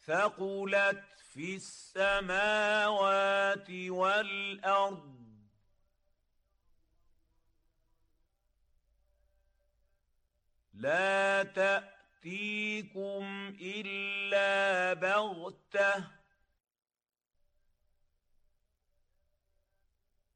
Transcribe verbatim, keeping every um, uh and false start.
ثقلت في السماوات والأرض لا تأتيكم إلا بغتة